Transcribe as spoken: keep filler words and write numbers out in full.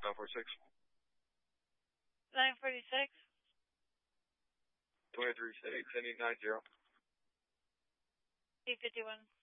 nine four six. nine forty-six. twenty-three six, ending nine zero. P fifty-one.